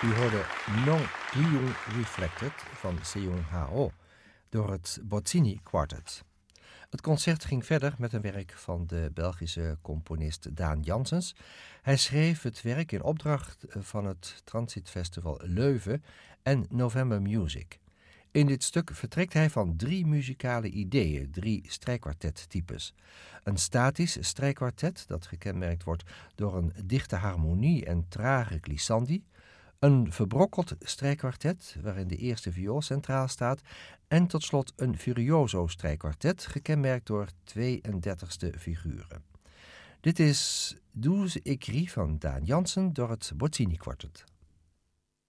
U hoorde Non Gyeong Reflected van Seong Ha-oh door het Bozzini Quartet. Het concert ging verder met een werk van de Belgische componist Daan Janssens. Hij schreef het werk in opdracht van het Transitfestival Leuven en November Music. In dit stuk vertrekt hij van 3 muzikale ideeën, 3 strijkkwartettypes. Een statisch strijkkwartet dat gekenmerkt wordt door een dichte harmonie en trage glissandi. Een verbrokkeld strijkkwartet waarin de eerste viool centraal staat. En tot slot een virtuoso strijkkwartet gekenmerkt door 32e figuren. Dit is 12 écrits van Daan Janssen door het Bozzini Quartet.